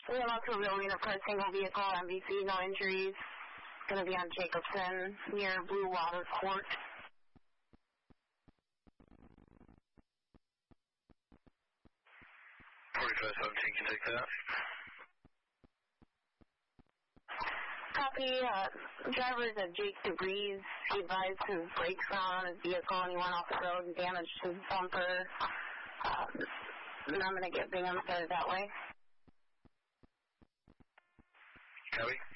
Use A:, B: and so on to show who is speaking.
A: We have also reeling of car, single vehicle, MVC, no injuries. Going to be on Jacobson near Blue Water Court.
B: 4517 can take that.
A: Copy. Driver is a Jake DeBreeze. He advised his brakes were on his vehicle and he went off the road and damaged his bumper. And I'm going to get Bingham started that way.
B: Copy.